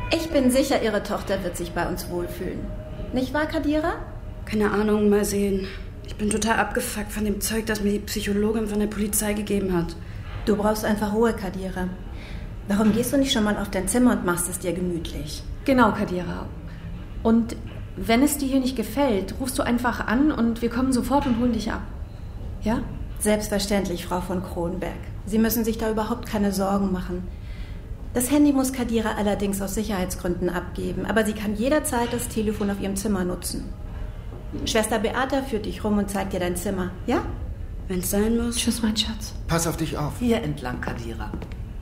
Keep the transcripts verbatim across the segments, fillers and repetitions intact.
Ich bin sicher, Ihre Tochter wird sich bei uns wohlfühlen. Nicht wahr, Kadira? Keine Ahnung, mal sehen. Ich bin total abgefuckt von dem Zeug, das mir die Psychologin von der Polizei gegeben hat. Du brauchst einfach Ruhe, Kadira. Warum gehst du nicht schon mal auf dein Zimmer und machst es dir gemütlich? Genau, Kadira. Und wenn es dir hier nicht gefällt, rufst du einfach an und wir kommen sofort und holen dich ab. Ja? Selbstverständlich, Frau von Kronberg. Sie müssen sich da überhaupt keine Sorgen machen. Das Handy muss Kadira allerdings aus Sicherheitsgründen abgeben, aber sie kann jederzeit das Telefon auf ihrem Zimmer nutzen. Schwester Beata führt dich rum und zeigt dir dein Zimmer, ja? Wenn es sein muss. Tschüss, mein Schatz. Pass auf dich auf. Hier entlang, Kadira.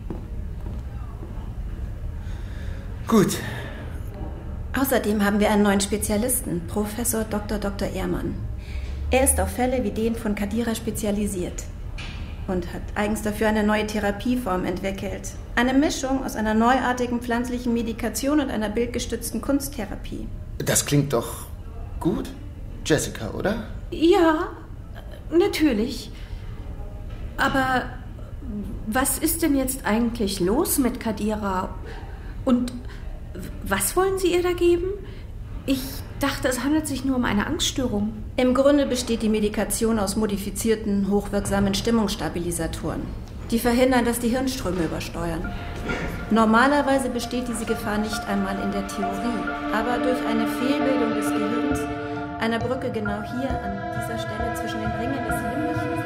Gut. Außerdem haben wir einen neuen Spezialisten, Professor Doktor Doktor Ehrmann. Er ist auf Fälle wie den von Kadira spezialisiert und hat eigens dafür eine neue Therapieform entwickelt. Eine Mischung aus einer neuartigen pflanzlichen Medikation und einer bildgestützten Kunsttherapie. Das klingt doch gut, Jessica, oder? Ja, natürlich. Aber was ist denn jetzt eigentlich los mit Kadira? Und was wollen Sie ihr da geben? Ich dachte, es handelt sich nur um eine Angststörung. Im Grunde besteht die Medikation aus modifizierten, hochwirksamen Stimmungsstabilisatoren. Die verhindern, dass die Hirnströme übersteuern. Normalerweise besteht diese Gefahr nicht einmal in der Theorie, aber durch eine Fehlbildung des Gehirns, einer Brücke genau hier an dieser Stelle zwischen den Ringen des limbischen.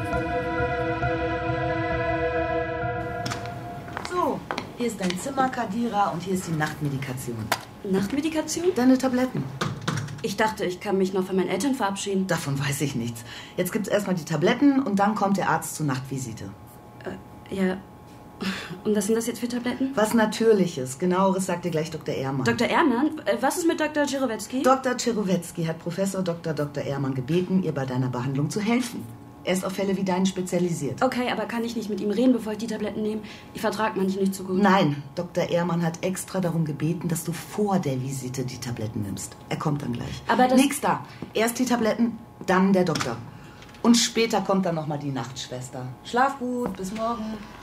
So, hier ist dein Zimmer, Kadira, und hier ist die Nachtmedikation. Nachtmedikation? Deine Tabletten. Ich dachte, ich kann mich noch von meinen Eltern verabschieden. Davon weiß ich nichts. Jetzt gibt's erstmal die Tabletten und dann kommt der Arzt zur Nachtvisite. Äh, ja. Und was sind das jetzt für Tabletten? Was Natürliches. Genaueres sagt dir gleich Doktor Ehrmann. Doktor Ehrmann? Was ist mit Doktor Czerowetski? Doktor Czerowetski hat Professor Doktor Doktor Ehrmann gebeten, ihr bei deiner Behandlung zu helfen. Er ist auf Fälle wie deinen spezialisiert. Okay, aber kann ich nicht mit ihm reden, bevor ich die Tabletten nehme? Ich vertrage manche nicht so gut. Nein, Doktor Ehrmann hat extra darum gebeten, dass du vor der Visite die Tabletten nimmst. Er kommt dann gleich. Aber das... Nix da. Erst die Tabletten, dann der Doktor. Und später kommt dann nochmal die Nachtschwester. Schlaf gut, bis morgen.